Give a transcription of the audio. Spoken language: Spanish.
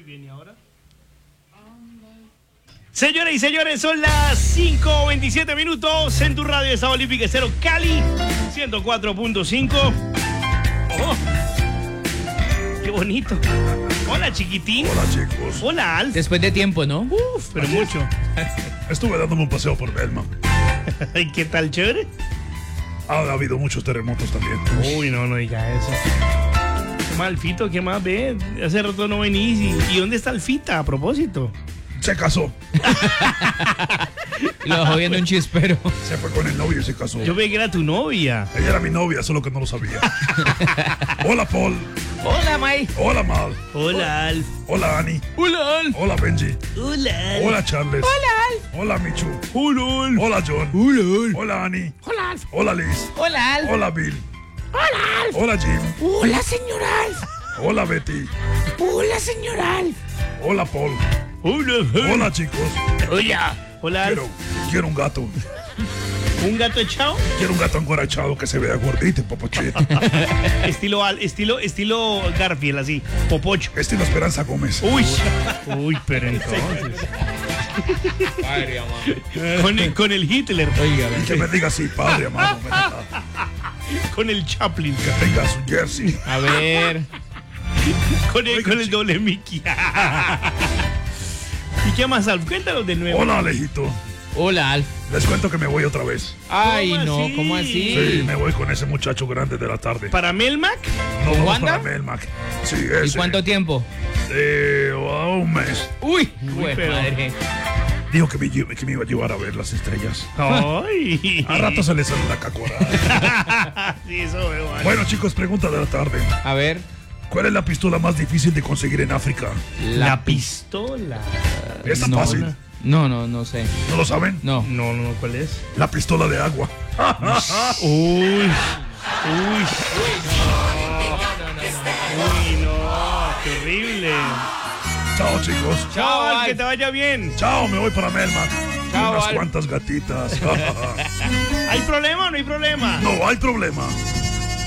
bien, ¿y ahora? Señoras y señores, son las 5:27 minutos en tu radio de Estado Olímpica Estéreo Cali 104.5. Oh, qué bonito. Hola, chiquitín. Hola, chicos. Hola, Alf. Después de tiempo, ¿no? Pero mucho. Estuve dándome un paseo por Belma. ¿Y qué tal, chévere? Ha habido muchos terremotos también. Uy, no diga eso. ¿Qué más, Alfito? ¿Qué más ve? Hace rato no venís. ¿Y dónde está Alfita, a propósito? Se casó. Lo dejó viendo un chispero. Se fue con el novio y se casó. Yo veía que era tu novia. Ella era mi novia, solo que no lo sabía. Hola, Paul. Hola, May. Hola, Mal. Hola, Alf. Hola, Annie. Hola, Alf. Hola, Benji. Hola, Alf. Hola, Charles. Hola, Alf. Hola, Michu. Hola, Alf. Hola, John. Hola, Alf. Hola, Annie. Hola, Alf. Hola, Liz. Hola, Alf. Hola, Bill. Hola, Alf. Hola, Jim. Hola, señor Alf. Hola, Betty. Hola, señor Alf. Hola, Paul. Hola, Alf. Hola, chicos. Hola. Hola, Alf. Quiero un gato. ¿Un gato echado? Quiero un gato enguarachado que se vea gordito y popochito. estilo Garfield, así, popocho. Estilo Esperanza Gómez. Uy, pero entonces. Padre, amado. Con el Hitler. Oiga, Y que me diga así, padre, amado. Con el Chaplin. Que tenga su jersey. a ver. Con el doble Mickey. ¿Y qué más, Alf? Cuéntanos de nuevo. Hola, Alejito. Hola, Alf. Les cuento que me voy otra vez. Ay, ¿Cómo no, así? ¿cómo así? Sí, me voy con ese muchacho grande de la tarde. ¿Para Melmac? No, vamos Wanda? para Melmac. Sí, ¿Y ese. cuánto tiempo? Un mes. Uy, pero- madre. Dijo que me iba a llevar a ver las estrellas. Ay. A rato se le sale la cacora. Sí, eso veo. Alf. Bueno, chicos, pregunta de la tarde. A ver. ¿Cuál es la pistola más difícil de conseguir en África? La pistola. Está no, fácil. No sé. ¿No lo saben? No. No, ¿cuál es? La pistola de agua. Uy, no, qué horrible. Chao, chicos. Chao, Alf, Alf. que te vaya bien. Chao, me voy para Melmac. Chao, Unas Alf. cuantas gatitas. ¿Hay problema o no hay problema? No hay problema.